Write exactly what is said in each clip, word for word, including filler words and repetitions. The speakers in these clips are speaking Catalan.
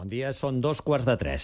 Bon dia, són dos quarts de tres.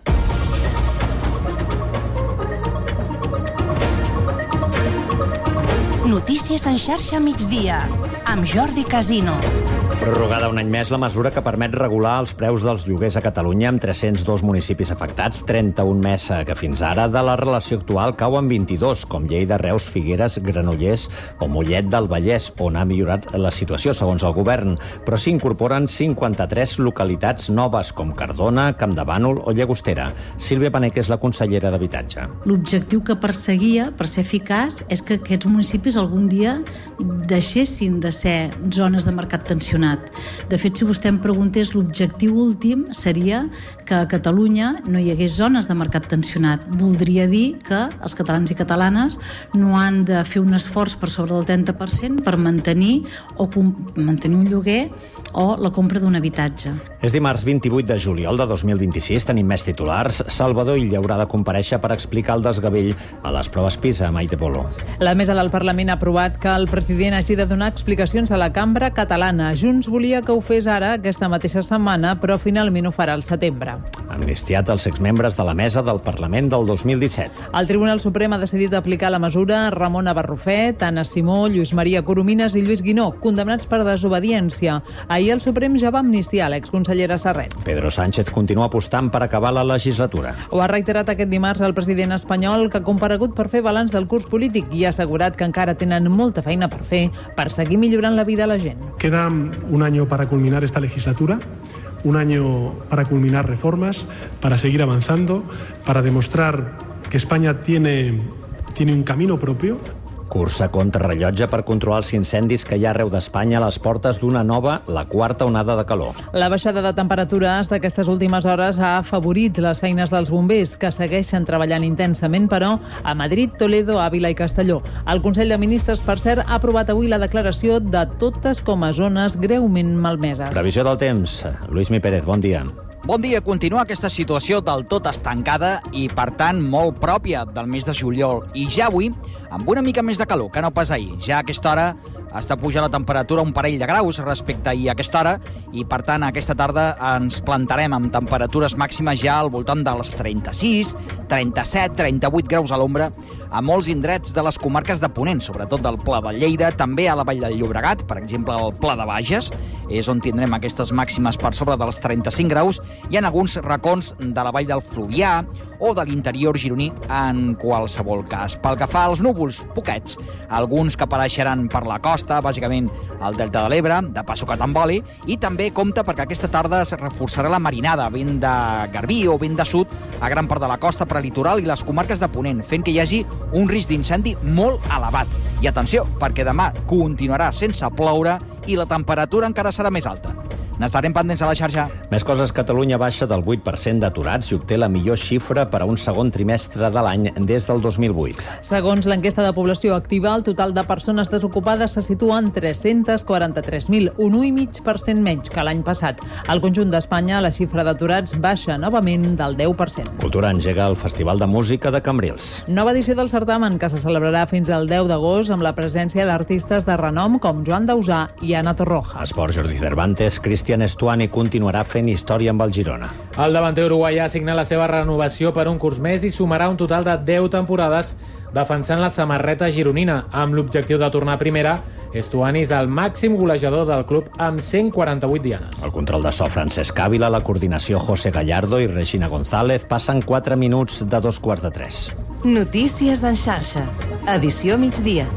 Notícies en xarxa migdia, amb Jordi Casino. Prorrogada un any més la mesura que permet regular els preus dels lloguers a Catalunya amb tres-cents dos municipis afectats, trenta-un més que fins ara. De la relació actual cauen vint-i-dos, com Lleida, Reus, Figueres, Granollers o Mollet del Vallès, on ha millorat la situació, segons el govern. Però s'hi incorporen cinquanta-tres localitats noves, com Cardona, Campdevànol o Llagostera. Sílvia Paneque és la consellera d'Habitatge. L'objectiu que perseguia, per ser eficaç, és que aquests municipis algun dia deixessin de ser zones de mercat tensionat. De fet, si vostè em preguntés, l'objectiu últim seria que a Catalunya no hi hagués zones de mercat tensionat. Voldria dir que els catalans i catalanes no han de fer un esforç per sobre del trenta per cent per mantenir o mantenir un lloguer o la compra d'un habitatge. És dimarts vint-i-vuit de juliol de dos mil vint-i-sis, tenim més titulars. Salvador Illa haurà de comparèixer per explicar el desgavell a les proves PISA, Maite Polo. La mesa del Parlament ha aprovat que el president hagi de donar explicacions a la cambra catalana. Junts volia que ho fes ara, aquesta mateixa setmana, però finalment ho farà al setembre. Amnistiat els exmembres de la mesa del Parlament del dos mil disset. El Tribunal Suprem ha decidit aplicar la mesura a Ramona Barrufet, Anna Simó, Lluís Maria Coromines i Lluís Guinó, condemnats per desobediència. Ahir el Suprem ja va amnistiar l'exconsellera Serret. Pedro Sánchez continua apostant per acabar la legislatura. Ho ha reiterat aquest dimarts el president espanyol, que ha comparegut per fer balanç del curs polític i ha assegurat que encara tenen molta feina per fer per seguir millorant la vida a la gent. Queda un año para culminar esta legislatura, un año para culminar reformas, para seguir avanzando, para demostrar que España tiene, tiene un camino propio. Cursa contra rellotge per controlar els incendis que hi ha arreu d'Espanya a les portes d'una nova, la quarta onada de calor. La baixada de temperatures d'aquestes últimes hores ha afavorit les feines dels bombers, que segueixen treballant intensament, però a Madrid, Toledo, Àvila i Castelló. El Consell de Ministres, per cert, ha aprovat avui la declaració de totes com a zones greument malmeses. Previsió del temps. Lluís Mi Pérez, bon dia. Bon dia. Continua aquesta situació del tot estancada i, per tant, molt pròpia del mes de juliol. I ja avui, amb una mica més de calor que no pas ahir. Ja a aquesta hora està pujant la temperatura un parell de graus respecte a ahir a aquesta hora i, per tant, aquesta tarda ens plantarem amb temperatures màximes ja al voltant dels trenta-sis, trenta-set, trenta-vuit graus a l'ombra a molts indrets de les comarques de Ponent, sobretot del Pla de Lleida, també a la Vall del Llobregat, per exemple, al Pla de Bages, és on tindrem aquestes màximes per sobre dels trenta-cinc graus, i en alguns racons de la Vall del Fluvià o de l'interior gironí en qualsevol cas. Pel que fa als núvols, poquets, alguns que apareixeran per la costa, bàsicament al Delta de l'Ebre, de passo que t'emboli, i també compta perquè aquesta tarda es reforçarà la marinada, vent de Garbí o vent de sud a gran part de la costa prelitoral i les comarques de Ponent, fent que hi hagi un risc d'incendi molt elevat. I atenció, perquè demà continuarà sense ploure i la temperatura encara serà més alta. N'estarem pendents a la xarxa. Més coses. Catalunya baixa del vuit per cent d'aturats i obté la millor xifra per a un segon trimestre de l'any des del dos mil vuit. Segons l'enquesta de població activa, el total de persones desocupades se situa en tres-cents quaranta-tres mil, un u coma cinc per cent menys que l'any passat. Al conjunt d'Espanya, la xifra d'aturats baixa novament del deu per cent. Cultura engega el Festival de Música de Cambrils. Nova edició del certamen, que se celebrarà fins al deu d'agost amb la presència d'artistes de renom com Joan Dausà i Ana Torroja. Esport, Jordi Cervantes. Cristian Estuani continuarà fent història amb el Girona. El davanter uruguaià ha signat la seva renovació per un curs més i sumarà un total de deu temporades defensant la samarreta gironina. Amb l'objectiu de tornar a primera, Estuani és el màxim golejador del club amb cent quaranta-vuit dianes. El control de so Francesc Ávila, la coordinació José Gallardo i Regina González. Passen quatre minuts de dos quarts de tres. Notícies en xarxa. Edició migdia.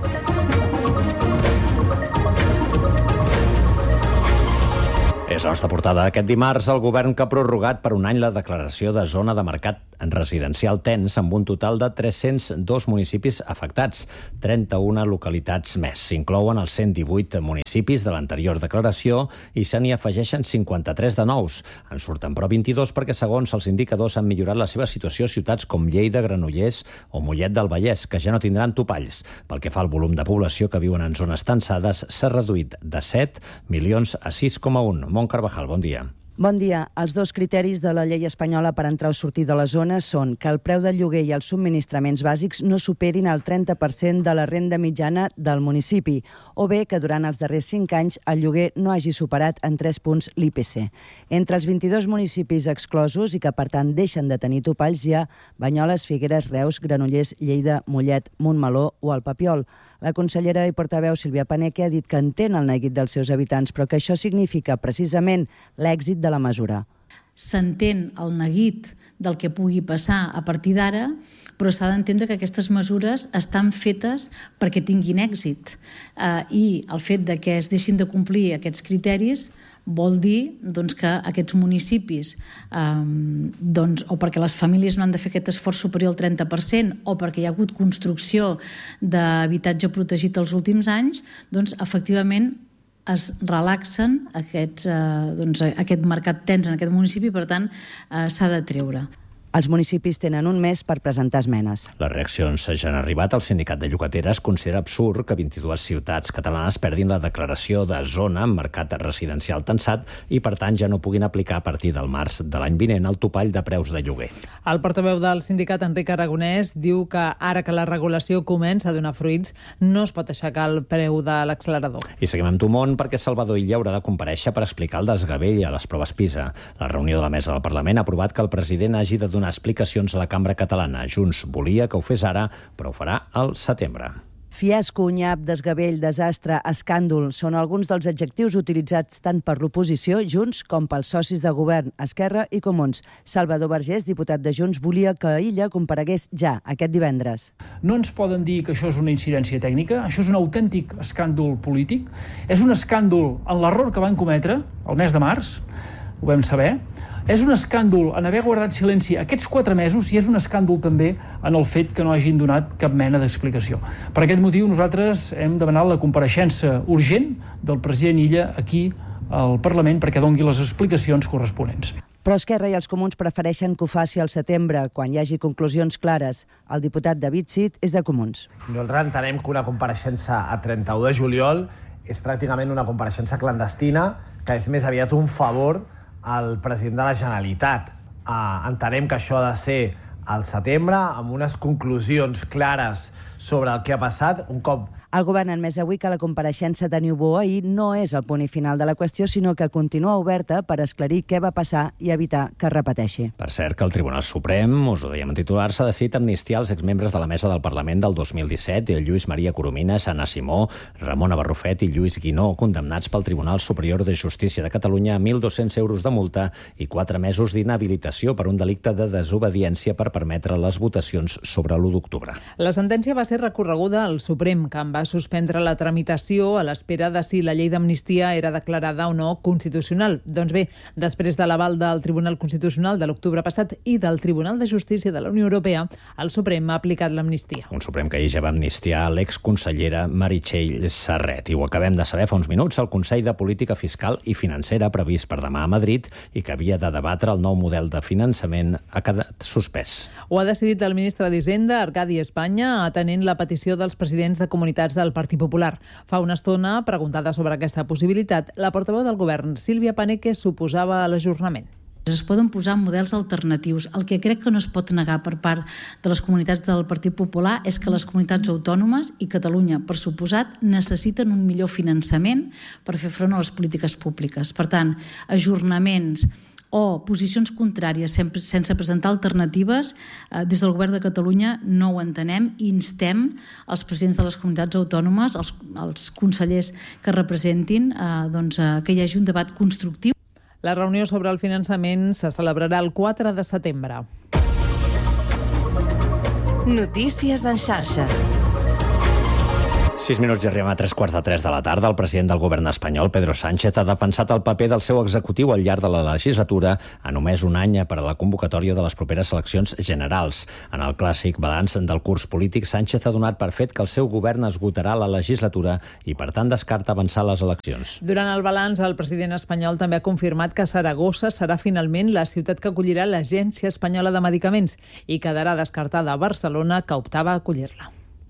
És la nostra portada d'aquest dimarts. El govern que ha prorrogat per un any la declaració de zona de mercat residencial tens amb un total de tres-cents dos municipis afectats, trenta-una localitats més. S'inclouen els cent divuit municipis de l'anterior declaració i se n'hi afegeixen cinquanta-tres de nous. En surten però vint-i-dos perquè, segons els indicadors, han millorat la seva situació a ciutats com Lleida, Granollers o Mollet del Vallès, que ja no tindran topalls. Pel que fa al volum de població que viuen en zones tensades, s'ha reduït de set milions a sis coma un. Mont Carvajal, bon dia. Bon dia. Els dos criteris de la llei espanyola per entrar o sortir de la zona són que el preu del lloguer i els subministraments bàsics no superin el trenta per cent de la renda mitjana del municipi o bé que durant els darrers cinc anys el lloguer no hagi superat en tres punts l'I P C. Entre els vint-i-dos municipis exclosos i que, per tant, deixen de tenir topalls hi ha Banyoles, Figueres, Reus, Granollers, Lleida, Mollet, Montmeló o el Papiol. La consellera i portaveu Sílvia Paneque ha dit que entén el neguit dels seus habitants, però que això significa precisament l'èxit de la mesura. S'entén el neguit del que pugui passar a partir d'ara, però s'ha d'entendre que aquestes mesures estan fetes perquè tinguin èxit. Eh, I el fet de que es deixin de complir aquests criteris vol dir doncs, que aquests municipis, eh, doncs, o perquè les famílies no han de fer aquest esforç superior al trenta per cent o perquè hi ha hagut construcció d'habitatge protegit els últims anys, doncs, efectivament, es relaxen aquests, eh, doncs, aquest mercat tens en aquest municipi, per tant, eh, s'ha de treure. Els municipis tenen un mes per presentar esmenes. Les reaccions ja han arribat. El sindicat de llogateres considera absurd que vint-i-dues ciutats catalanes perdin la declaració de zona amb mercat residencial tensat i, per tant, ja no puguin aplicar a partir del març de l'any vinent el topall de preus de lloguer. El portaveu del sindicat, Enric Aragonès, diu que ara que la regulació comença a donar fruits, no es pot aixecar el preu de l'accelerador. I seguim amb Tumont perquè Salvador Illa haurà de comparèixer per explicar el desgavell a les proves PISA. La reunió de la mesa del Parlament ha aprovat que el president hagi de donar donar explicacions a la cambra catalana. Junts volia que ho fes ara, però ho farà al setembre. Fiasco, nyap, desgavell, desastre, escàndol són alguns dels adjectius utilitzats tant per l'oposició, Junts, com pels socis de govern, Esquerra i Comuns. Salvador Vergés, diputat de Junts, volia que Illa comparegués ja, aquest divendres. No ens poden dir que això és una incidència tècnica, això és un autèntic escàndol polític, és un escàndol en l'error que van cometre el mes de març, ho vam saber. És un escàndol en haver guardat silenci aquests quatre mesos i és un escàndol també en el fet que no hagin donat cap mena d'explicació. Per aquest motiu nosaltres hem demanat la compareixença urgent del president Illa aquí al Parlament perquè doni les explicacions corresponents. Però Esquerra i els Comuns prefereixen que ho faci al setembre, quan hi hagi conclusions clares. El diputat David Cid és de Comuns. Nosaltres entenem que una compareixença a trenta-u de juliol és pràcticament una compareixença clandestina, que és més aviat un favor al president de la Generalitat. Uh, entenem que això ha de ser al setembre, amb unes conclusions clares sobre el que ha passat, un cop... El govern ha admès avui que la compareixença de Niubó ahir no és el punt final de la qüestió, sinó que continua oberta per esclarir què va passar i evitar que es repeteixi. Per cert, que el Tribunal Suprem, us ho dèiem en titular, s'ha decidit amnistiar els exmembres de la mesa del Parlament del dos mil disset, Lluís Maria Coromines, Anna Simó, Ramona Barrufet i Lluís Guinó, condemnats pel Tribunal Superior de Justícia de Catalunya a mil dos-cents euros de multa i quatre mesos d'inhabilitació per un delicte de desobediència per permetre les votacions sobre l'u d'octubre. La sentència va ser recorreguda al Suprem, que en va suspendre la tramitació a l'espera de si la llei d'amnistia era declarada o no constitucional. Doncs bé, després de l'aval del Tribunal Constitucional de l'octubre passat i del Tribunal de Justícia de la Unió Europea, el Suprem ha aplicat l'amnistia. Un Suprem que ahir ja va amnistiar l'exconsellera Meritxell Serret. I ho acabem de saber fa uns minuts, el Consell de Política Fiscal i Financera previst per demà a Madrid i que havia de debatre el nou model de finançament ha quedat suspès. Ho ha decidit el ministre d'Hisenda, Arcadi Espanya, atenent la petició dels presidents de comunitats del Partit Popular. Fa una estona, preguntada sobre aquesta possibilitat, la portaveu del govern, Sílvia Paneque, s'oposava a l'ajornament. Es poden posar models alternatius. El que crec que no es pot negar per part de les comunitats del Partit Popular és que les comunitats autònomes i Catalunya, per suposat, necessiten un millor finançament per fer front a les polítiques públiques. Per tant, ajornaments o posicions contràries sense presentar alternatives, eh, des del Govern de Catalunya no ho entenem i instem els presidents de les comunitats autònomes, els, els consellers que representin, eh, doncs, eh, que hi hagi un debat constructiu. La reunió sobre el finançament se celebrarà el quatre de setembre. Notícies en xarxa. Sis minuts i arribem a tres quarts de tres de la tarda. El president del govern espanyol, Pedro Sánchez, ha defensat el paper del seu executiu al llarg de la legislatura a només un any per a la convocatòria de les properes eleccions generals. En el clàssic balanç del curs polític, Sánchez ha donat per fet que el seu govern esgotarà la legislatura i, per tant, descarta avançar les eleccions. Durant el balanç, el president espanyol també ha confirmat que Saragossa serà finalment la ciutat que acollirà l'Agència Espanyola de Medicaments i quedarà descartada a Barcelona, que optava a acollir-la.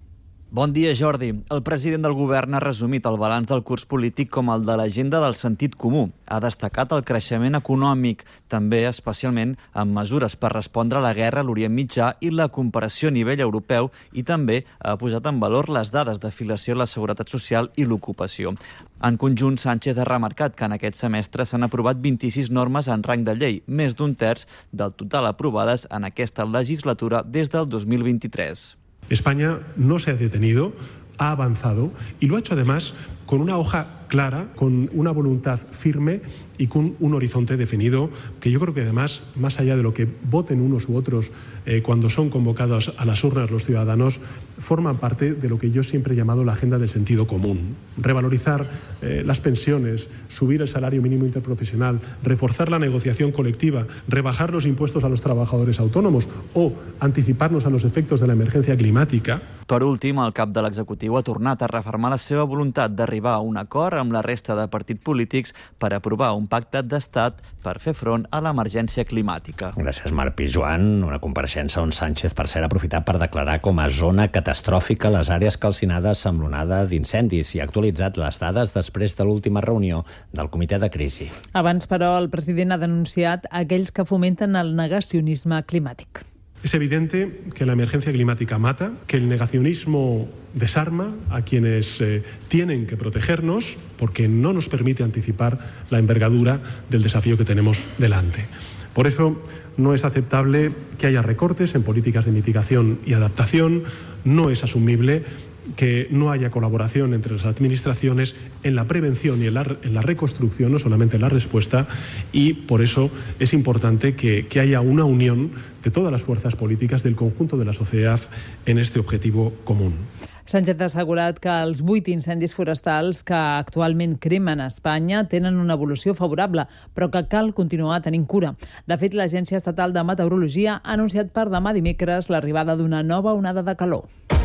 Bon dia, Jordi. El president del govern ha resumit el balanç del curs polític com el de l'agenda del sentit comú. Ha destacat el creixement econòmic, també especialment amb mesures per respondre a la guerra a l'Orient Mitjà i la comparació a nivell europeu, i també ha posat en valor les dades d'afiliació a la Seguretat Social i l'ocupació. En conjunt, Sánchez ha remarcat que en aquest semestre s'han aprovat vint-i-sis normes en rang de llei, més d'un terç del total aprovades en aquesta legislatura des del dos mil vint-i-tres. España no se ha detenido, ha avanzado y lo ha hecho además con una hoja clara, con una voluntad firme y con un horizonte definido que yo creo que además, más allá de lo que voten unos u otros eh, cuando son convocados a las urnas los ciudadanos, forman parte de lo que yo siempre he llamado la agenda del sentido común. Revalorizar eh, las pensiones, subir el salario mínimo interprofesional, reforzar la negociación colectiva, rebajar los impuestos a los trabajadores autónomos o anticiparnos a los efectos de la emergencia climática. Per últim, el cap de l'executiu ha tornat a refermar la seva voluntat d'arribar a un acord amb la resta de partits polítics per aprovar un pacte d'estat per fer front a l'emergència climàtica. Gràcies, Marc Pijuan. Una compareixença on Sánchez, per cert, ha aprofitat per declarar com a zona catastròfica les àrees calcinades amb l'onada d'incendis i ha actualitzat les dades després de l'última reunió del comitè de crisi. Abans, però, el president ha denunciat aquells que fomenten el negacionisme climàtic. Es evidente que la emergencia climática mata, que el negacionismo desarma a quienes eh, tienen que protegernos porque no nos permite anticipar la envergadura del desafío que tenemos delante. Por eso no es aceptable que haya recortes en políticas de mitigación y adaptación, no es asumible que no haya colaboración entre las administraciones en la prevención y en la, en la reconstrucción, no solamente en la respuesta, y por eso es importante que, que haya una unión de todas las fuerzas políticas del conjunto de la sociedad en este objetivo común. Sánchez ha assegurat que els vuit incendis forestals que actualment cremen a Espanya tenen una evolució favorable, però que cal continuar tenint cura. De fet, l'Agència Estatal de Meteorologia ha anunciat per demà dimecres l'arribada d'una nova onada de calor.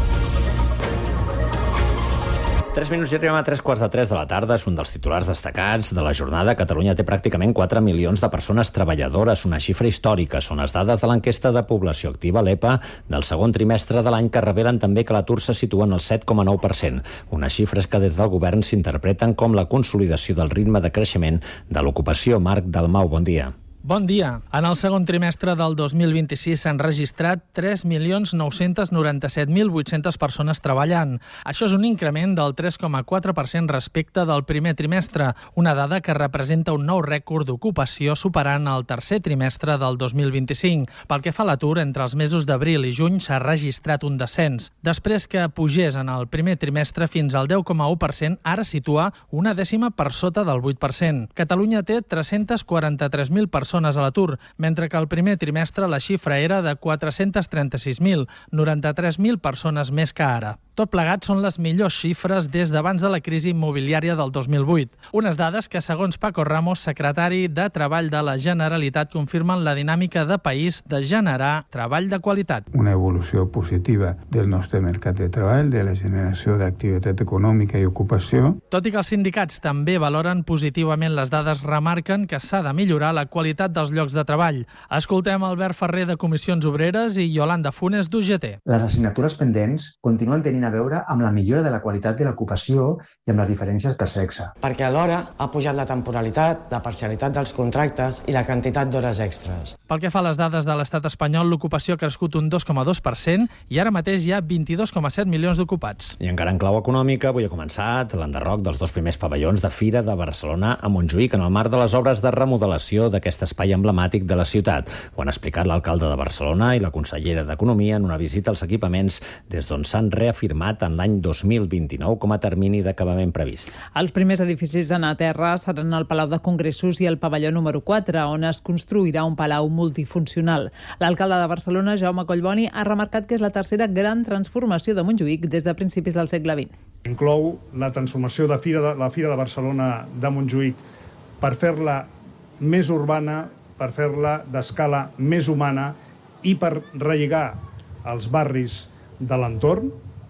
Tres minuts i arribem a tres quarts de tres de la tarda. És un dels titulars destacats de la jornada. Catalunya té pràcticament quatre milions de persones treballadores, una xifra històrica. Són les dades de l'enquesta de població activa, l'E P A, del segon trimestre de l'any, que revelen també que l'atur se situa en el set coma nou per cent. Unes xifres que des del govern s'interpreten com la consolidació del ritme de creixement de l'ocupació. Marc Dalmau, bon dia. Bon dia. En el segon trimestre del dos mil vint-i-sis s'han registrat tres milions nou-cents noranta-set mil vuit-centes persones treballant. Això és un increment del tres coma quatre per cent respecte del primer trimestre, una dada que representa un nou rècord d'ocupació superant el tercer trimestre del dos mil vint-i-cinc. Pel que fa a l'atur, entre els mesos d'abril i juny s'ha registrat un descens. Després que pugés en el primer trimestre fins al deu coma u per cent, ara situa una dècima per sota del vuit per cent. Catalunya té tres-cents quaranta-tres mil persones a l'atur, mentre que el primer trimestre la xifra era de quatre-cents trenta-sis mil, noranta-tres mil persones més que ara. Tot plegat són les millors xifres des d'abans de la crisi immobiliària del dos mil vuit. Unes dades que, segons Paco Ramos, secretari de Treball de la Generalitat, confirmen la dinàmica de país de generar treball de qualitat. Una evolució positiva del nostre mercat de treball, de la generació d'activitat econòmica i ocupació. Tot i que els sindicats també valoren positivament les dades, remarquen que s'ha de millorar la qualitat dels llocs de treball. Escoltem Albert Ferrer, de Comissions Obreres, i Yolanda Funes, d'U G T. Les assignatures pendents continuen tenint a veure amb la millora de la qualitat de l'ocupació i amb les diferències per sexe. Perquè alhora ha pujat la temporalitat, la parcialitat dels contractes i la quantitat d'hores extres. Pel que fa a les dades de l'estat espanyol, l'ocupació ha crescut un dos coma dos per cent i ara mateix hi ha vint-i-dos coma set milions d'ocupats. I encara en clau econòmica, avui ha començat l'enderroc dels dos primers pavellons de Fira de Barcelona a Montjuïc en el marc de les obres de remodelació d'aquest espai emblemàtic de la ciutat. Ho han explicat l'alcalde de Barcelona i la consellera d'Economia en una visita als equipaments des d'on s'han reafirmat en l'any dos mil vint-i-nou com a termini d'acabament previst. Els primers edificis a anar a terra seran el Palau de Congressos i el pavelló número quatre, on es construirà un palau multifuncional. L'alcalde de Barcelona, Jaume Collboni, ha remarcat que és la tercera gran transformació de Montjuïc des de principis del segle vint. Inclou la transformació de Fira de, la Fira de Barcelona de Montjuïc per fer-la més urbana, per fer-la d'escala més humana i per relligar els barris de l'entorn,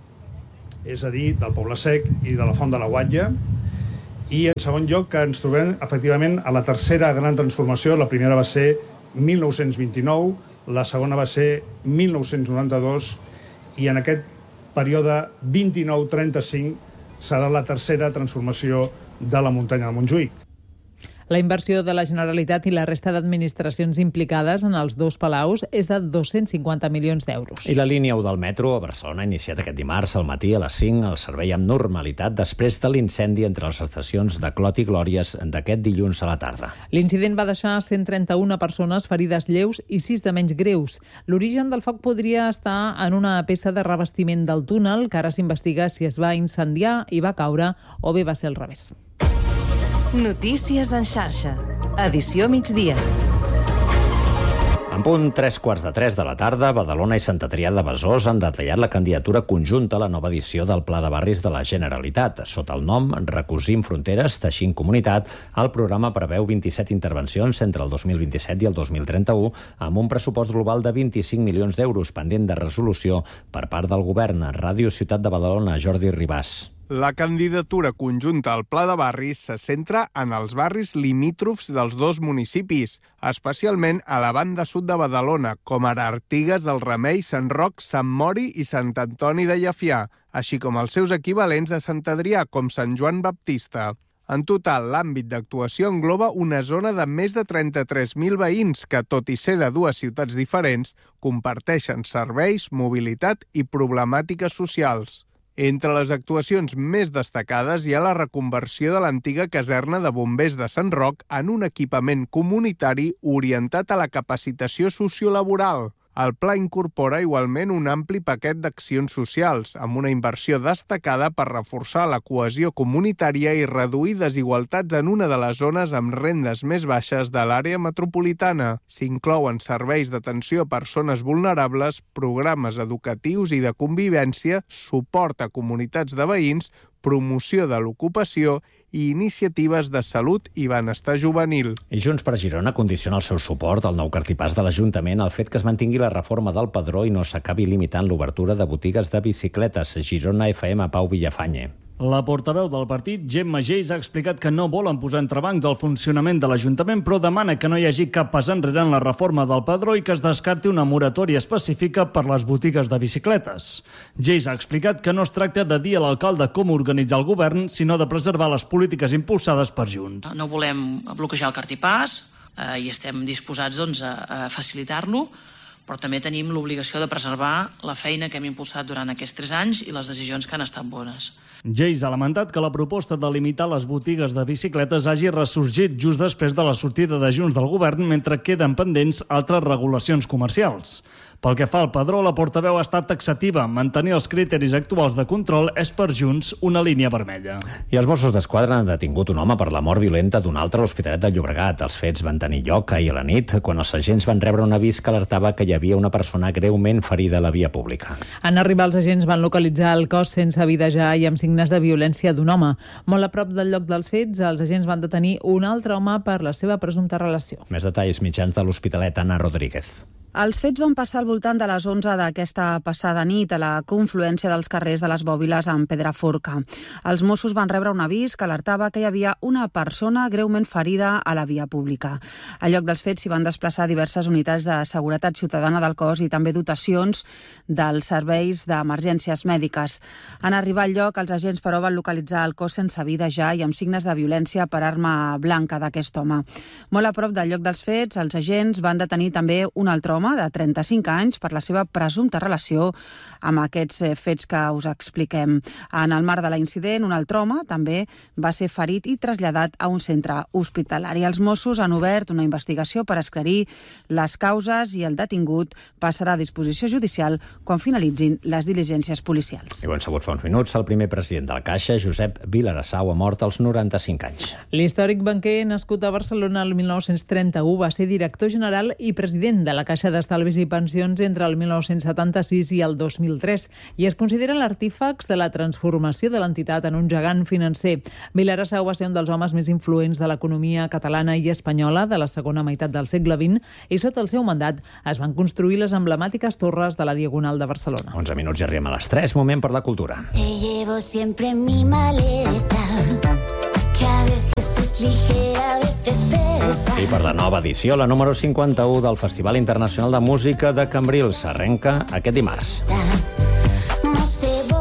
és a dir, del Poble Sec i de la Font de la Guatlla. I en segon lloc, que ens trobem efectivament a la tercera gran transformació. La primera va ser mil nou-cents vint-i-nou, la segona va ser mil nou-cents noranta-dos, i en aquest període vint-i-nou trenta-cinc serà la tercera transformació de la muntanya de Montjuïc. La inversió de la Generalitat i la resta d'administracions implicades en els dos palaus és de dos-cents cinquanta milions d'euros. I la línia u del metro a Barcelona ha iniciat aquest dimarts al matí a les cinc el servei amb normalitat després de l'incendi entre les estacions de Clot i Glòries d'aquest dilluns a la tarda. L'incident va deixar cent trenta-una persones ferides lleus i sis de menys greus. L'origen del foc podria estar en una peça de revestiment del túnel que ara s'investiga si es va incendiar i va caure o bé va ser al revés. Notícies en xarxa. Edició migdia. En punt tres quarts de tres de la tarda, Badalona i Sant Adrià de Besòs han detallat la candidatura conjunta a la nova edició del Pla de Barris de la Generalitat. Sota el nom Recosim Fronteres, Teixint Comunitat, el programa preveu vint-i-set intervencions entre el dos mil vint-i-set i el dos mil trenta-u, amb un pressupost global de vint-i-cinc milions d'euros pendent de resolució per part del govern. Ràdio Ciutat de Badalona, Jordi Ribàs. La candidatura conjunta al Pla de Barris se centra en els barris limítrofs dels dos municipis, especialment a la banda sud de Badalona, com ara Artigues, El Remei, Sant Roc, Sant Mori i Sant Antoni de Llefià, així com els seus equivalents a Sant Adrià, com Sant Joan Baptista. En total, l'àmbit d'actuació engloba una zona de més de trenta-tres mil veïns que, tot i ser de dues ciutats diferents, comparteixen serveis, mobilitat i problemàtiques socials. Entre les actuacions més destacades hi ha la reconversió de l'antiga caserna de bombers de Sant Roc en un equipament comunitari orientat a la capacitació sociolaboral. El pla incorpora igualment un ampli paquet d'accions socials, amb una inversió destacada per reforçar la cohesió comunitària i reduir desigualtats en una de les zones amb rendes més baixes de l'àrea metropolitana. S'inclouen serveis d'atenció a persones vulnerables, programes educatius i de convivència, suport a comunitats de veïns, promoció de l'ocupació i iniciatives de salut i benestar juvenil. I Junts per Girona condiciona el seu suport al nou cartipàs de l'Ajuntament al fet que es mantingui la reforma del padró i no s'acabi limitant l'obertura de botigues de bicicletes. Girona F M, Pau Villafañe. La portaveu del partit, Gemma Geis, ha explicat que no volen posar entrebancs al funcionament de l'Ajuntament, però demana que no hi hagi cap pas enrere en la reforma del padró i que es descarti una moratòria específica per les botigues de bicicletes. Geis ha explicat que no es tracta de dir a l'alcalde com organitzar el govern, sinó de preservar les polítiques impulsades per Junts. No volem bloquejar el cartipàs eh, i estem disposats doncs, a, a facilitar-lo, però també tenim l'obligació de preservar la feina que hem impulsat durant aquests tres anys i les decisions que han estat bones. Geis ha lamentat que la proposta de limitar les botigues de bicicletes hagi ressorgit just després de la sortida de Junts del govern, mentre queden pendents altres regulacions comercials. Pel que fa al padró, la portaveu ha estat taxativa. Mantenir els criteris actuals de control és per Junts una línia vermella. I els Mossos d'Esquadra han detingut un home per la mort violenta d'un altre a l'Hospitalet de Llobregat. Els fets van tenir lloc ahir a la nit, quan els agents van rebre un avís que alertava que hi havia una persona greument ferida a la via pública. En arribar, els agents van localitzar el cos sense vida ja i amb signes de violència d'un home. Molt a prop del lloc dels fets, els agents van detenir un altre home per la seva presumpta relació. Més detalls, mitjans de l'Hospitalet, Anna Rodríguez. Els fets van passar al voltant de les onze d'aquesta passada nit a la confluència dels carrers de les Bòbiles amb Pedraforca. Els Mossos van rebre un avís que alertava que hi havia una persona greument ferida a la via pública. Al lloc dels fets s'hi van desplaçar diverses unitats de seguretat ciutadana del cos i també dotacions dels serveis d'emergències mèdiques. En arribar al lloc, els agents però van localitzar el cos sense vida ja i amb signes de violència per arma blanca d'aquest home. Molt a prop del lloc dels fets, els agents van detenir també un altre home de trenta-cinc anys per la seva presumpta relació amb aquests fets que us expliquem. En el marc de l'incident, un altre home també va ser ferit i traslladat a un centre hospitalari. Els Mossos han obert una investigació per esclarir les causes i el detingut passarà a disposició judicial quan finalitzin les diligències policials. I ho hem sabut fa uns minuts, el primer president del Caixa, Josep Vilarassau, ha mort als noranta-cinc anys. L'històric banquer, nascut a Barcelona el mil nou-cents trenta-u, va ser director general i president de la Caixa d'Estalvis i Pensions entre el mil nou-cents setanta-sis i el dos mil tres i es considera l'artífex de la transformació de l'entitat en un gegant financer. Vilarassau va ser un dels homes més influents de l'economia catalana i espanyola de la segona meitat del segle vint i sota el seu mandat es van construir les emblemàtiques torres de la Diagonal de Barcelona. onze minuts i arribem a les tres, moment per la cultura. Te llevo siempre en mi maleta, que a veces es ligera, a veces pesa. I per la nova edició, la número cinquanta-u del Festival Internacional de Música de Cambrils, s'arrenca aquest dimarts. No sé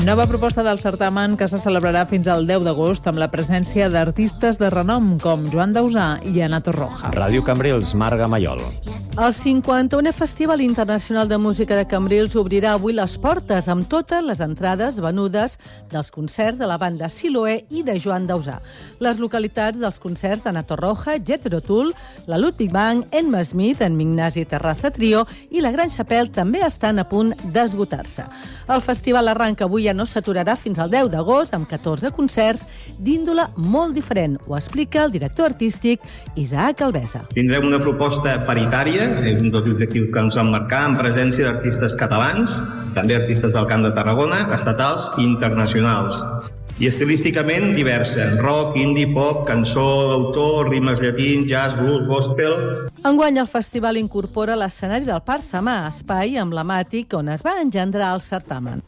Nova proposta del certamen que se celebrarà fins al deu d'agost amb la presència d'artistes de renom com Joan Dausà i Ana Torroja. Ràdio Cambrils, Marga Maiol. El cinquanta-unè Festival Internacional de Música de Cambrils obrirà avui les portes amb totes les entrades venudes dels concerts de la banda Siloé i de Joan Dausà. Les localitats dels concerts d'Ana Torroja, Jethro Tull, la Ludwig Band, Emma Smith, en Ignasi Terraza Trio i la Gran Chapelle també estan a punt d'esgotar-se. El festival arranca avui ja no s'aturarà fins al deu d'agost amb catorze concerts d'índole molt diferent. Ho explica el director artístic Isaac Albesa. Tindrem una proposta paritària, és un dels objectius que ens vam marcar, en presència d'artistes catalans, també artistes del Camp de Tarragona, estatals i internacionals. I estilísticament diversa, rock, indie, pop, cançó d'autor, ritmes llatins, jazz, blues, gospel. Enguany el festival incorpora l'escenari del Parc Samà, espai emblemàtic on es va engendrar el certamen.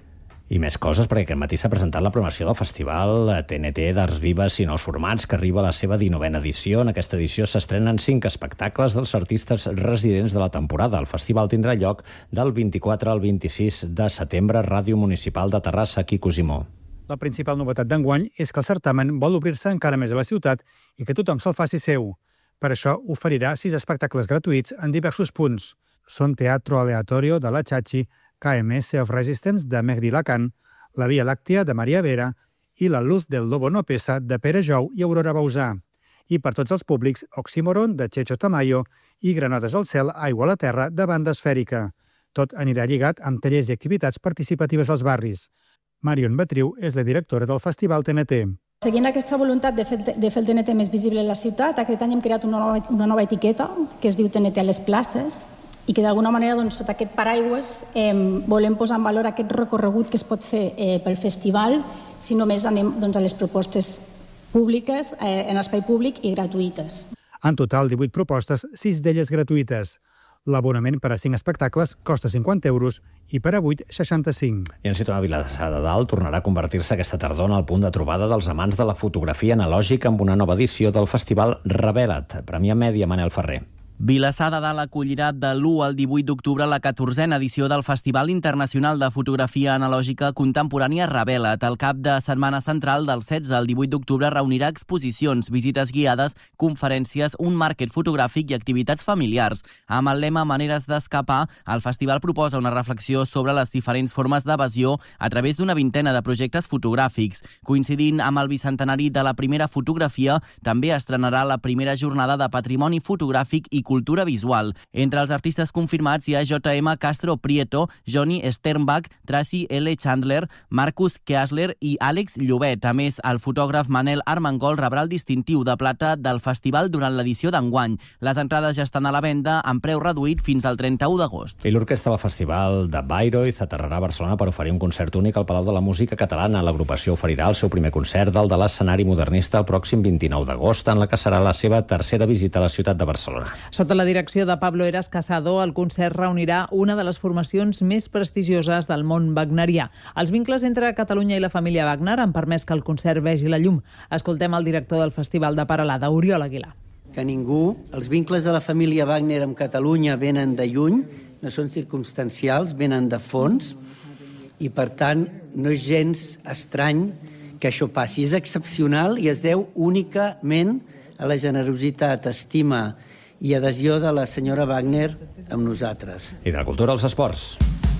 I més coses, perquè aquest matí s'ha presentat la programació del festival T N T d'Arts Vives i Nous Formats, que arriba a la seva dinovena edició. En aquesta edició s'estrenen cinc espectacles dels artistes residents de la temporada. El festival tindrà lloc del vint-i-quatre al vint-i-sis de setembre a Ràdio Municipal de Terrassa, Quico Simó. La principal novetat d'enguany és que el certamen vol obrir-se encara més a la ciutat i que tothom se'l faci seu. Per això oferirà sis espectacles gratuïts en diversos punts. Són Teatro Aleatorio de la Chachi, K M S of Resistance de Mehdi Lacan, La Via Làctea de Maria Vera i La Luz del Lobo no Pesa de Pere Jou i Aurora Bausà. I per tots els públics, Oxímoron de Checho Tamayo i Granotes al cel, aigua a la terra de Banda Esfèrica. Tot anirà lligat amb tallers i activitats participatives als barris. Marion Batriu és la directora del Festival T N T. Seguint aquesta voluntat de fer, de fer el T N T més visible a la ciutat, aquest any hem creat una nova, una nova etiqueta que es diu T N T a les places i que d'alguna manera doncs, sota aquest paraigües eh, volem posar en valor aquest recorregut que es pot fer eh, pel festival si només anem doncs, a les propostes públiques, eh, en espai públic i gratuïtes. En total, divuit propostes, sis d'elles gratuïtes. L'abonament per a cinc espectacles costa cinquanta euros i per a vuit, seixanta-cinc. I en situar a Vilassar de Dalt tornarà a convertir-se aquesta tardor en el punt de trobada dels amants de la fotografia analògica amb una nova edició del festival Revela't. Premià Mèdia, Manel Ferrer. Vilassar de Dalt acollirà de l'u al divuit d'octubre la catorzena edició del Festival Internacional de Fotografia Analògica Contemporània Revela't. El cap de setmana central del setze al divuit d'octubre reunirà exposicions, visites guiades, conferències, un màrquet fotogràfic i activitats familiars. Amb el lema Maneres d'escapar, el festival proposa una reflexió sobre les diferents formes d'evasió a través d'una vintena de projectes fotogràfics. Coincidint amb el bicentenari de la primera fotografia, també estrenarà la primera jornada de patrimoni fotogràfic i cultura visual. Entre els artistes confirmats hi ha J M Castro Prieto, Johnny Sternbach, Tracy L. Chandler, Marcus Keasler i Àlex Llobet. A més, el fotògraf Manel Armengol rebrà el distintiu de plata del festival durant l'edició d'enguany. Les entrades ja estan a la venda amb preu reduït fins al trenta-u d'agost. I l'Orquestra del Festival de Bayreuth aterrarà a Barcelona per oferir un concert únic al Palau de la Música Catalana. L'agrupació oferirà el seu primer concert del de l'escenari modernista el pròxim vint-i-nou d'agost, en la que serà la seva tercera visita a la ciutat de Barcelona. Sota la direcció de Pablo Eras Casado, el concert reunirà una de les formacions més prestigioses del món wagnerià. Els vincles entre Catalunya i la família Wagner han permès que el concert vegi la llum. Escoltem el director del Festival de Peralada, Oriol Aguilar. Que ningú, els vincles de la família Wagner amb Catalunya venen de lluny, no són circumstancials, venen de fons, i per tant no és gens estrany que això passi. És excepcional i es deu únicament a la generositat, estima i adhesió de la senyora Wagner amb nosaltres. I de la cultura als esports,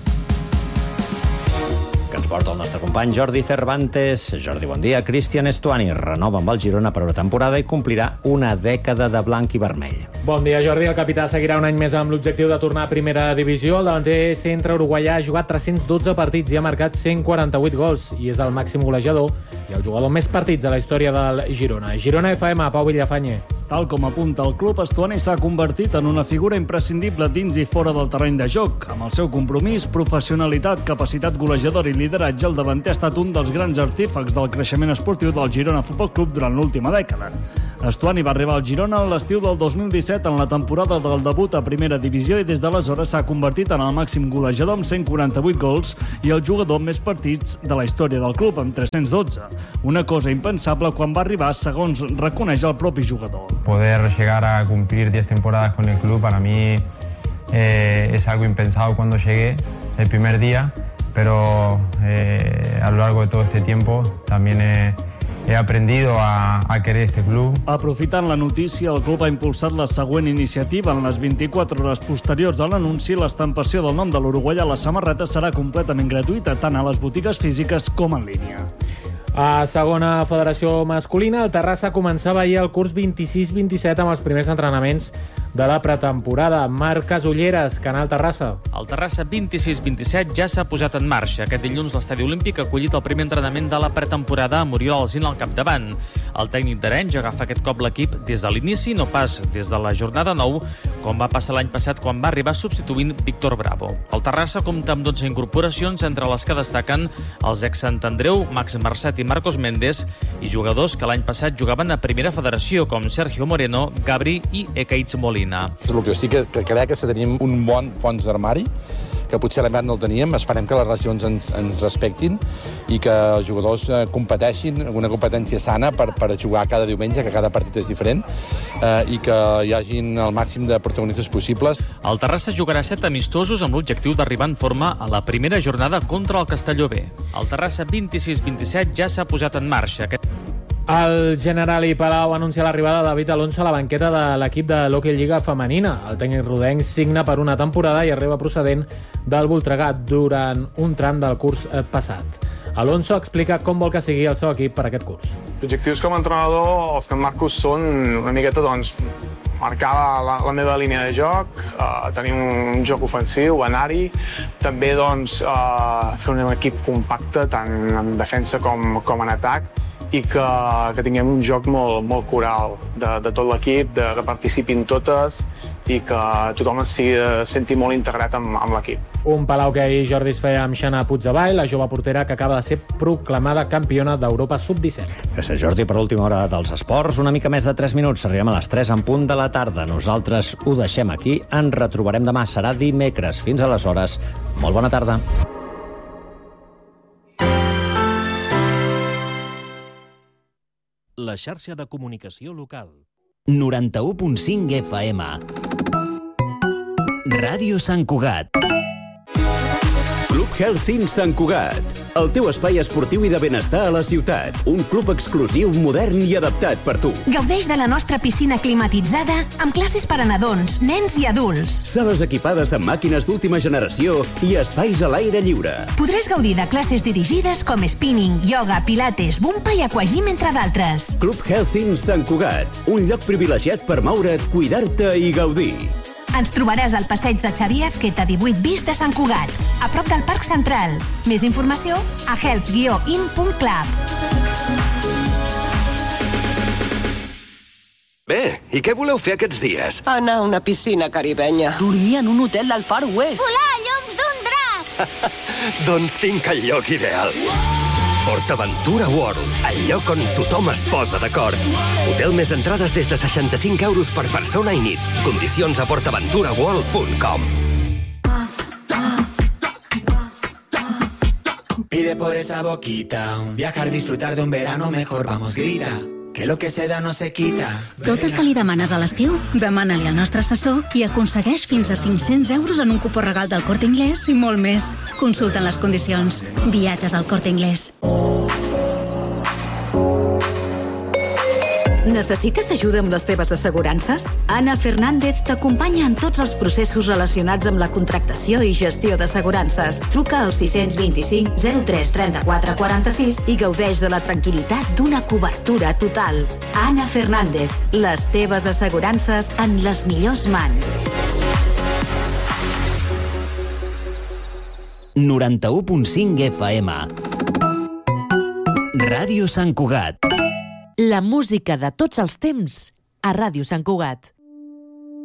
que ens porta el nostre company Jordi Cervantes. Jordi, bon dia. Cristian Estuani renova amb el Girona per una temporada i complirà una dècada de blanc i vermell. Bon dia, Jordi. El capità seguirà un any més amb l'objectiu de tornar a primera divisió. El davanter centre uruguaià ha jugat tres-cents dotze partits i ha marcat cent quaranta-vuit gols i és el màxim golejador i el jugador més partits de la història del Girona. Girona F M, Pau Villafañe. Tal com apunta el club, Estuani s'ha convertit en una figura imprescindible dins i fora del terreny de joc. Amb el seu compromís, professionalitat, capacitat golejadora i lideratge, el davanter ha estat un dels grans artífecs del creixement esportiu del Girona Futbol Club durant l'última dècada. Estuani va arribar al Girona a l'estiu del dos mil disset en la temporada del debut a primera divisió i des d'aleshores s'ha convertit en el màxim golejador amb cent quaranta-vuit gols i el jugador amb més partits de la història del club, amb tres-cents dotze. Una cosa impensable quan va arribar, segons reconeix el propi jugador. Poder llegar a cumplir diez temporadas con el club para mí eh, es algo impensado cuando llegué el primer día pero eh, a lo largo de todo este tiempo también he, he aprendido a, a querer este club. Aprofitant la notícia, el club ha impulsat la següent iniciativa. En les vint-i-quatre hores posteriors a l'anunci, l'estampació del nom de l'uruguaià a la samarreta serà completament gratuïta, tant a les botigues físiques com en línia. A segona federació masculina, el Terrassa començava ahir el curs vint-i-sis vint-i-set amb els primers entrenaments de la pretemporada. Marc Casulleres, Canal Terrassa. El Terrassa vint-i-sis vint-i-set ja s'ha posat en marxa. Aquest dilluns l'Estadi Olímpic ha acollit el primer entrenament de la pretemporada amb Oriol Alsina al capdavant. El tècnic d'Arenys agafa aquest cop l'equip des de l'inici, no pas des de la jornada nou, com va passar l'any passat quan va arribar substituint Víctor Bravo. El Terrassa compta amb dotze incorporacions, entre les que destaquen els ex-Sant Andreu, Max Marcet i Marcos Méndez, i jugadors que l'any passat jugaven a Primera Federació, com Sergio Moreno, Gabri i Ekeitz Molina. El que sí que, que crec que tenim un bon fons d'armari, que potser l'any no el teníem. Esperem que les relacions ens, ens respectin i que els jugadors eh, competeixin, una competència sana per, per jugar cada diumenge, que cada partit és diferent, eh, i que hi hagin el màxim de protagonistes possibles. El Terrassa jugarà set amistosos amb l'objectiu d'arribar en forma a la primera jornada contra el Castelló B. El Terrassa vint-i-sis vint-i-set ja s'ha posat en marxa. Aquest... El Generali Palau anuncia l'arribada de David Alonso a la banqueta de l'equip de l'Hockey Lliga femenina. El tècnic rodenc signa per una temporada i arriba procedent del Voltregà durant un tram del curs passat. Alonso explica com vol que sigui el seu equip per aquest curs. Els objectius com a entrenador, els que em marco són una miqueta, doncs, marcar la, la meva línia de joc, uh, tenir un joc ofensiu, anar-hi, també doncs, uh, fer un equip compacte, tant en defensa com, com en atac, i que, que tinguem un joc molt, molt coral de, de tot l'equip, de, que participin totes i que tothom es sigui, senti molt integrat amb, amb l'equip. Un Palau que ahir Jordi es feia amb Xana Puigdevall, la jove portera que acaba de ser proclamada campiona d'Europa sub disset. Gràcies, Jordi, per l'última hora dels esports. Una mica més de tres minuts. Arribem a les tres en punt de la tarda. Nosaltres ho deixem aquí. Ens retrobarem demà. Serà dimecres. Fins aleshores. Molt bona tarda. La xarxa de comunicació local. noranta-u punt cinc F M. Ràdio Sant Cugat. Club Healthy Sant Cugat. El teu espai esportiu i de benestar a la ciutat. Un club exclusiu, modern i adaptat per tu. Gaudeix de la nostra piscina climatitzada amb classes per a nadons, nens i adults. Sales equipades amb màquines d'última generació i espais a l'aire lliure. Podràs gaudir de classes dirigides com spinning, yoga, pilates, bumpa i aquagym, entre d'altres. Club Healthy Sant Cugat. Un lloc privilegiat per moure't, cuidar-te i gaudir. Ens trobaràs al passeig de Xavier Azqueta divuit bis de Sant Cugat, a prop del Parc Central. Més informació a health guió in punt club. Bé, i què voleu fer aquests dies? Anar a una piscina caribenya. Dormir en un hotel del Far West. Volar llums d'un drac. Doncs tinc el lloc ideal. PortAventura World, el lloc on tothom es posa d'acord. Hotel més entrades des de seixanta-cinc euros per persona i nit. Condicions a port aventura world punt com. Pide por esa boquita, un viajar, disfrutar de un verano mejor, vamos, grita. Que lo que se da no se quita. Tot el que li demanes a l'estiu, demana-li al nostre assessor i aconsegueix fins a cinc-cents euros en un cupó regal del Corte Inglés i molt més. Consulten les condicions. Viatges al Corte Inglés. Necessites ajuda amb les teves assegurances? Anna Fernández t'acompanya en tots els processos relacionats amb la contractació i gestió d'assegurances. Truca al sis dos cinc zero tres trenta-quatre quaranta-sis i gaudeix de la tranquil·litat d'una cobertura total. Anna Fernández, les teves assegurances en les millors mans. noranta-u punt cinc F M. Ràdio Sant Cugat. La música de tots els temps a Ràdio Sant Cugat.